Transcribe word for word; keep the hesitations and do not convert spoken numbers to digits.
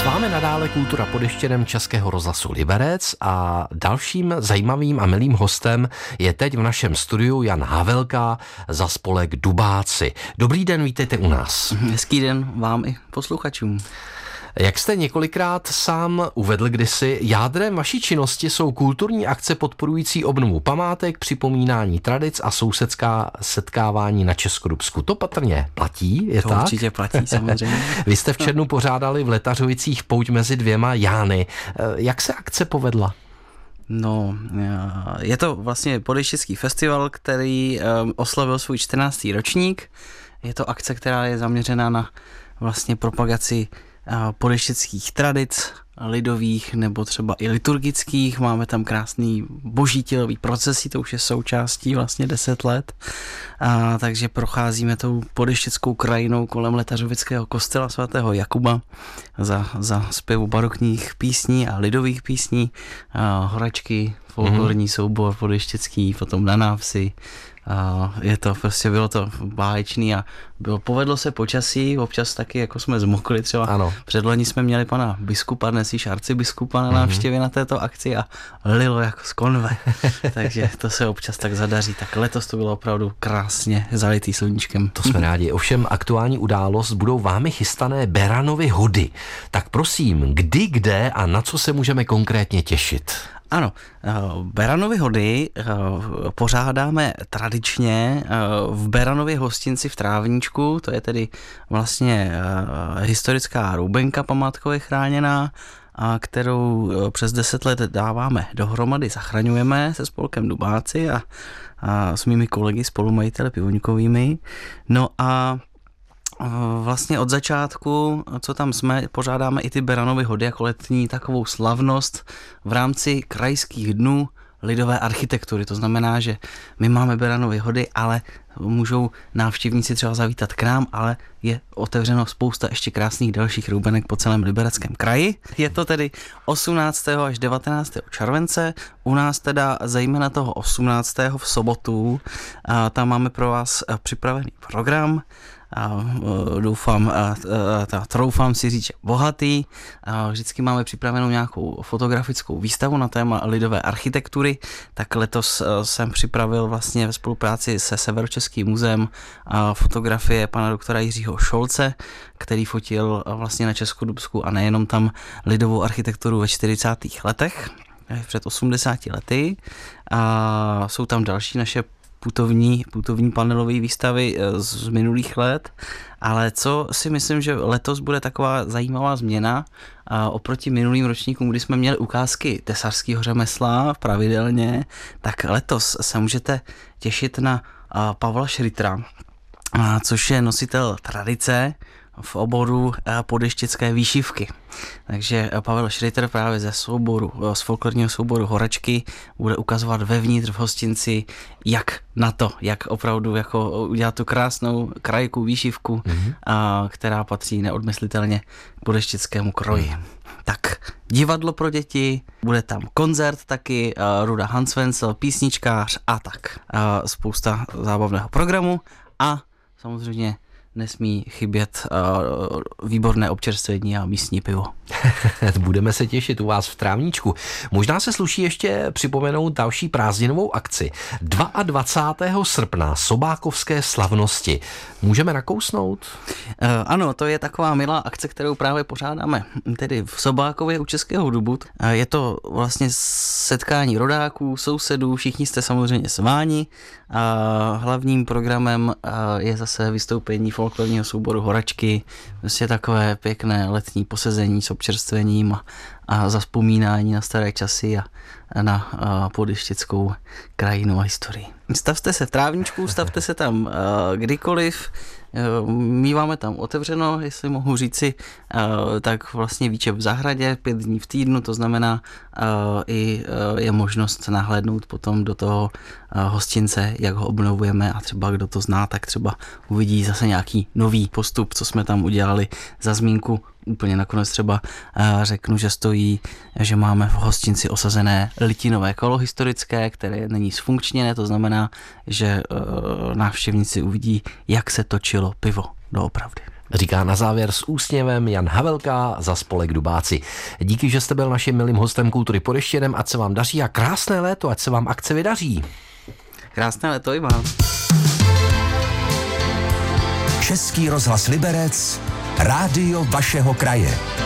vámi nadále Kultura pod Ještědem Českého rozhlasu Liberec a dalším zajímavým a milým hostem je teď v našem studiu Jan Havelka za spolek Dubáci. Dobrý den, vítejte u nás. Hezký den vám i posluchačům. Jak jste několikrát sám uvedl kdysi, jádrem vaší činnosti jsou kulturní akce podporující obnovu památek, připomínání tradic a sousedská setkávání na Českodubsku. To patrně platí, je to tak? Určitě platí, samozřejmě. Vy jste v červnu pořádali v Letařovicích pouť mezi dvěma Jány. Jak se akce povedla? No, je to vlastně podještědský festival, který oslavil svůj čtrnáctý ročník. Je to akce, která je zaměřená na vlastně propagaci podještědských tradic, lidových nebo třeba i liturgických. Máme tam krásný boží tělový procesí, to už je součástí vlastně deset let. A, takže procházíme tou podještědskou krajinou kolem Letařovického kostela svatého Jakuba za, za zpěvu barokních písní a lidových písní, a horačky, folklorní mm-hmm. soubor podještědský, potom na návsi. A je to, prostě bylo to báječný a bylo, povedlo se počasí, občas taky jako jsme zmokli třeba. Ano. Předloni jsme měli pana biskupa, dnes již arcibiskupa na návštěvě mm-hmm. na této akci a lilo jako z konve, takže to se občas tak zadaří. Tak letos to bylo opravdu krásně zalitý sluníčkem. To jsme rádi. Ovšem aktuální událost budou vámi chystané Beranovy hody. Tak prosím, kdy, kde a na co se můžeme konkrétně těšit? Ano, Beranovy hody pořádáme tradičně v Beranově hostinci v Trávníčku, to je tedy vlastně historická roubenka památkově chráněná, a kterou přes deset let dáváme dohromady, zachraňujeme se spolkem Dubáci a, a s mými kolegy spolumajiteli Pivoňkovými. No a vlastně od začátku, co tam jsme, pořádáme i ty Beranovy hody jako letní takovou slavnost v rámci krajských dnů lidové architektury. To znamená, že my máme Beranovy hody, ale můžou návštěvníci třeba zavítat k nám, ale je otevřeno spousta ještě krásných dalších roubenek po celém Libereckém kraji. Je to tedy osmnáctého až devatenáctého července, u nás teda zejména toho osmnáctého v sobotu, a tam máme pro vás připravený program. A doufám, a, a, a troufám si říct, že bohatý. A vždycky máme připravenou nějakou fotografickou výstavu na téma lidové architektury, tak letos jsem připravil vlastně ve spolupráci se Severočeským muzeem fotografie pana doktora Jiřího Šolce, který fotil vlastně na Českodubsku a nejenom tam lidovou architekturu ve čtyřicátých letech, před osmdesáti lety. A jsou tam další naše putovní, putovní panelové výstavy z minulých let, ale co si myslím, že letos bude taková zajímavá změna a oproti minulým ročníkům, kdy jsme měli ukázky tesařského řemesla pravidelně, tak letos se můžete těšit na Pavla Šritera, což je nositel tradice v oboru podještědské výšivky. Takže Pavel Šriter právě ze souboru, z folklorního souboru Horačky bude ukazovat vevnitř v hostinci, jak na to, jak opravdu jako udělat tu krásnou krajku, výšivku, mm-hmm. a, která patří neodmyslitelně k podještědskému kroji. Mm. Tak, divadlo pro děti, bude tam koncert taky, Ruda Hansvencel, písničkář a tak. A spousta zábavného programu a samozřejmě nesmí chybět uh, výborné občerstvení a místní pivo. Budeme se těšit u vás v Trávníčku. Možná se sluší ještě připomenout další prázdninovou akci. dvacátého druhého srpna Sobákovské slavnosti. Můžeme nakousnout? Uh, ano, to je taková milá akce, kterou právě pořádáme tedy v Sobákově u Českého Dubu. Uh, je to vlastně setkání rodáků, sousedů, všichni jste samozřejmě zváni. Uh, hlavním programem uh, je zase vystoupení folklorního souboru Horačky, vlastně takové pěkné letní posezení s občerstvením a, a zazpomínání na staré časy a, a na a podještědskou krajinu a historii. Stavte se v Trávníčku, stavte se tam a, kdykoliv, míváme tam otevřeno, jestli mohu říci, tak vlastně výčep v zahradě, pět dní v týdnu, to znamená i je možnost nahlédnout potom do toho hostince, jak ho obnovujeme a třeba kdo to zná, tak třeba uvidí zase nějaký nový postup, co jsme tam udělali. Za zmínku úplně nakonec třeba řeknu, že stojí, že máme v hostinci osazené litinové kolo historické, které není zfunkčněné, to znamená, že návštěvníci uvidí, jak se točilo pivo doopravdy. Říká na závěr s úsměvem Jan Havelka za spolek Dubáci. Díky, že jste byl naším milým hostem Kultury pod Ještědem, ať se vám daří a krásné léto, ať se vám akce vydaří. Krásné léto i vám. Český rozhlas Liberec, rádio vašeho kraje.